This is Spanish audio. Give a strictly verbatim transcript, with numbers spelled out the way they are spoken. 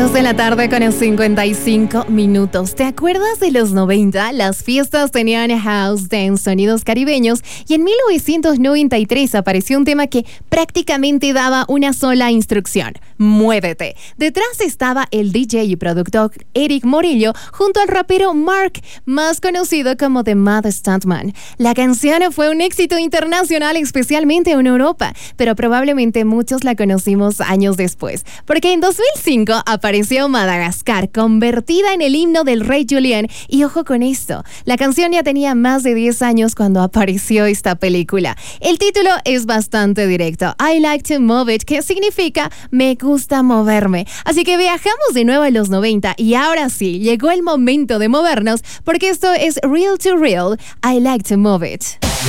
Dos de la tarde con cincuenta y cinco minutos. ¿Te acuerdas de los noventa? Las fiestas tenían house dance, sonidos caribeños, y en mil novecientos noventa y tres apareció un tema que prácticamente daba una sola instrucción: muévete. Detrás estaba el D J y productor Eric Morillo junto al rapero Mark, más conocido como The Mad Stuntman. La canción fue un éxito internacional, especialmente en Europa, pero probablemente muchos la conocimos años después, porque en dos mil cinco apareció Madagascar, convertida en el himno del rey Julien. Y ojo con esto, la canción ya tenía más de diez años cuando apareció esta película. El título es bastante directo: I like to move it, que significa me gusta moverme. Así que viajamos de nuevo a los noventa y ahora sí, llegó el momento de movernos, porque esto es Real to Real, I like to move it.